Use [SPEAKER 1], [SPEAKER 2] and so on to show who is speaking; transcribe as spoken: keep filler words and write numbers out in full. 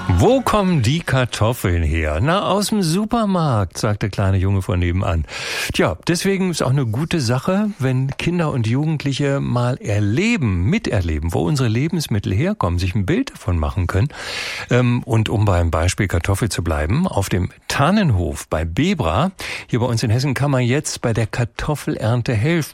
[SPEAKER 1] Wo kommen die Kartoffeln her? Na, aus dem Supermarkt, sagt der kleine Junge von nebenan. Tja, deswegen ist auch eine gute Sache, wenn Kinder und Jugendliche mal erleben, miterleben, wo unsere Lebensmittel herkommen, sich ein Bild davon machen können. Und um beim Beispiel Kartoffel zu bleiben, auf dem Tannenhof bei Bebra, hier bei uns in Hessen, kann man jetzt bei der Kartoffelernte helfen.